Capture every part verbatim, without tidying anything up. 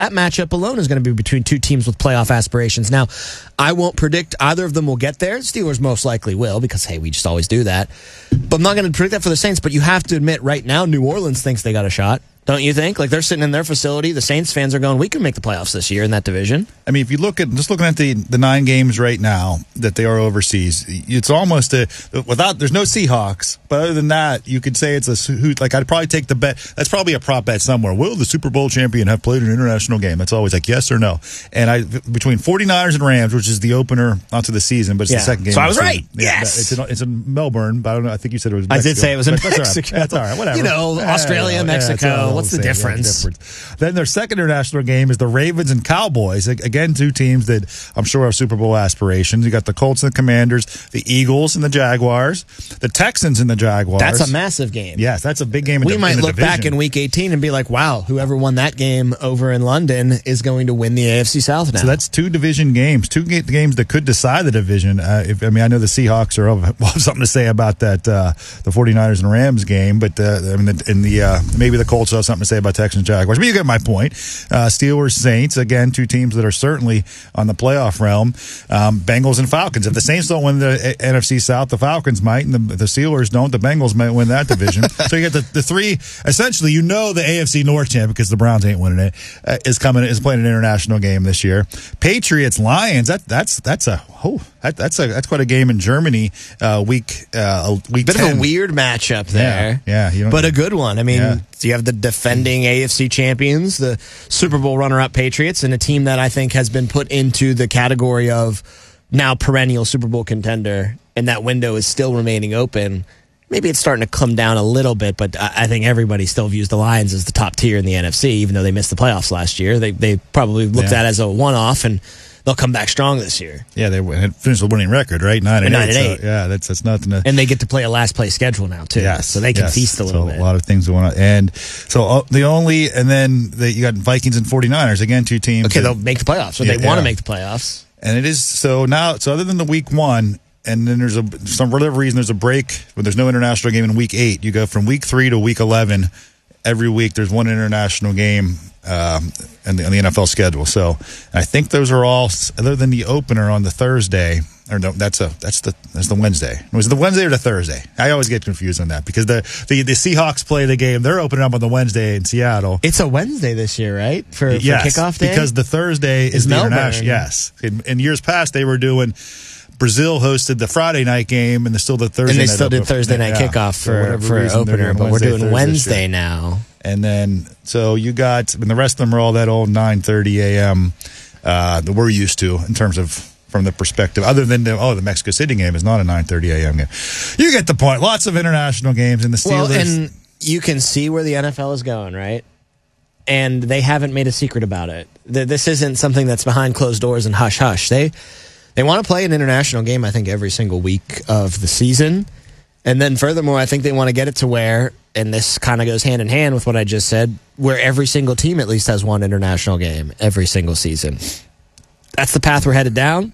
that matchup alone is going to be between two teams with playoff aspirations. Now, I won't predict either of them will get there. Steelers most likely will because, hey, we just always do that. But I'm not going to predict that for the Saints. But you have to admit, right now, New Orleans thinks they got a shot. Don't you think? Like, they're sitting in their facility. The Saints fans are going, we can make the playoffs this year in that division. I mean, if you look at, just looking at the, the nine games right now that they are overseas, it's almost a, without, there's no Seahawks, but other than that, you could say it's a, like, I'd probably take the bet, that's probably a prop bet somewhere. Will the Super Bowl champion have played an international game? That's always like yes or no. And I, between 49ers and Rams, which is the opener onto the season, but it's yeah. the second game. So I was season. right. Yeah, yes. It's in, it's in Melbourne, but I don't know, I think you said it was Mexico. I did say it was in but Mexico. That's all right. That's all right. Whatever. You know, Australia, yeah, Mexico. Yeah, What's the same. difference? Yeah, difference? Then their second international game is the Ravens and Cowboys. Again, two teams that I'm sure have Super Bowl aspirations. You got the Colts and the Commanders, the Eagles and the Jaguars, the Texans and the Jaguars. That's a massive game. Yes, that's a big game. In we the, might in the look division. back in Week eighteen and be like, wow, whoever won that game over in London is going to win the A F C South now. So that's two division games, two games that could decide the division. Uh, if, I mean, I know the Seahawks are will have something to say about that, uh, the 49ers and Rams game, but uh, I mean, the, in the uh, maybe the Colts will have something to say about Texans and Jaguars. But you get my point. Uh, Steelers, Saints, again, two teams that are certainly on the playoff realm. Um, Bengals and Falcons. If the Saints don't win the N F C South, the Falcons might, and the, the Steelers don't. The Bengals might win that division. So you get the, the three. Essentially, you know the A F C North champ because the Browns ain't winning it. Uh, is coming is playing an international game this year. Patriots, Lions. That that's that's a oh that, that's a that's quite a game in Germany. Uh, week uh, week bit ten. of a weird matchup there. Yeah, yeah you don't but know. a good one. I mean, Yeah. so you have the defending A F C champions, the Super Bowl runner-up Patriots, and a team that I think has been put into the category of now perennial Super Bowl contender, and that window is still remaining open. Maybe it's starting to come down a little bit, but I think everybody still views the Lions as the top tier in the N F C, even though they missed the playoffs last year. They they probably looked Yeah. at it as a one-off, and they'll come back strong this year. Yeah, they finished the winning record, right? Nine and Nine eight. and eight. So, yeah, that's that's nothing to. And they get to play a last-place schedule now, too. Yes, so they can yes. feast a little so bit. A lot of things going on. And so uh, the only, and then the, you got Vikings and 49ers, again, two teams. Okay, that, they'll make the playoffs, so Yeah, they want to yeah. make the playoffs. And it is, so now, so other than the week one, and then there's a, for some whatever reason, there's a break, but there's no international game in week eight. You go from week three to week eleven. Every week there's one international game um, in, the, in the N F L schedule. So I think those are all, other than the opener on the Thursday, or no, that's a that's the that's the Wednesday. Was it the Wednesday or the Thursday? I always get confused on that because the, the the Seahawks play the game. They're opening up on the Wednesday in Seattle. It's a Wednesday this year, right? For, for yes, kickoff day? because the Thursday is, Is the Melbourne. international. Yes, in, in years past they were doing. Brazil hosted the Friday night game, and there's still the Thursday. And they night still did open- Thursday night yeah. kickoff for, whatever for reason, they're opener, doing but Wednesday, we're doing Thursday this Wednesday year. now. And then, so you got, and the rest of them are all that old nine thirty a.m. Uh, that we're used to in terms of from the perspective, other than the, oh, the Mexico City game is not a nine thirty a.m. game. You get the point. Lots of international games in the Steelers. Well, and you can see where the N F L is going, right? And they haven't made a secret about it. Th- This isn't something that's behind closed doors and hush hush. They they want to play an international game, I think, every single week of the season. And then furthermore, I think they want to get it to where, and this kind of goes hand in hand with what I just said, where every single team at least has one international game every single season. That's the path we're headed down.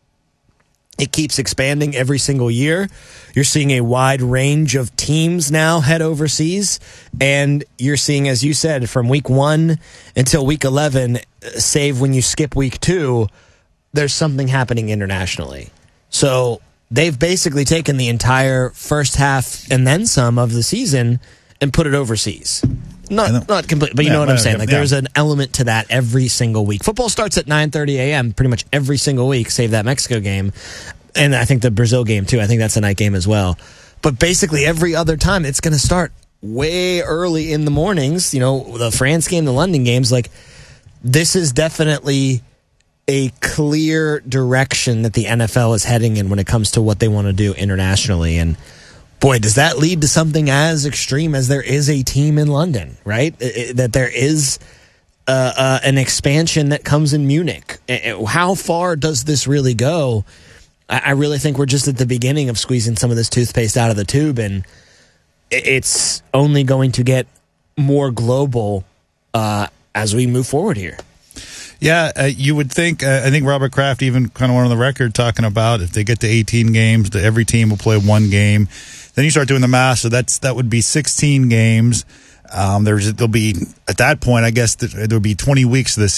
It keeps expanding every single year. You're seeing a wide range of teams now head overseas. And you're seeing, as you said, from week one until week eleven, save when you skip week two, there's something happening internationally. So they've basically taken the entire first half and then some of the season and put it overseas. Not not complete, but you Yeah, know what I'm yeah, saying. yeah, Like yeah. there's an element to that every single week. Football starts at nine thirty a.m. pretty much every single week, save that Mexico game. And I think the Brazil game, too. I think that's a night game as well. But basically, every other time, it's going to start way early in the mornings. You know, the France game, the London games. Like, this is definitely a clear direction that the N F L is heading in when it comes to what they want to do internationally. And, boy, does that lead to something as extreme as there is a team in London, right? It- it- that there is uh, uh, an expansion that comes in Munich. Uh, How far does this really go? I really think we're just at the beginning of squeezing some of this toothpaste out of the tube, and it's only going to get more global uh, as we move forward here. Yeah, uh, you would think, uh, I think Robert Kraft even kind of went on the record talking about if they get to eighteen games, that every team will play one game. Then you start doing the math, so that's that would be sixteen games. Um, there's there'll be at that point, I guess there'll be twenty weeks of the